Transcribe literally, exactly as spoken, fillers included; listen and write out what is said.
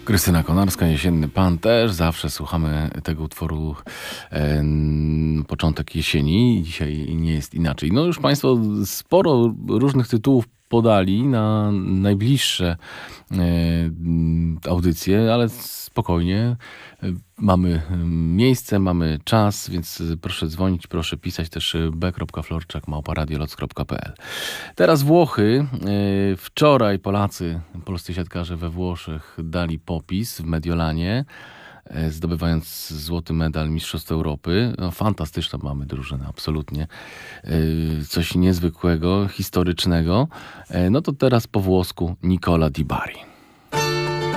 Krystyna Konarska, Jesienny Pan. Też zawsze słuchamy tego utworu e, początek jesieni. Dzisiaj nie jest inaczej. No już Państwo sporo różnych tytułów podali na najbliższe e, audycje, ale spokojnie. Mamy miejsce, mamy czas, więc proszę dzwonić, proszę pisać też b kropka florczak małpa radioloc kropka p l. Teraz Włochy. Wczoraj Polacy, polscy siatkarze we Włoszech dali popis w Mediolanie, zdobywając złoty medal Mistrzostw Europy. No, fantastyczną mamy drużynę, absolutnie. Coś niezwykłego, historycznego. No to teraz po włosku Nicola Di Bari.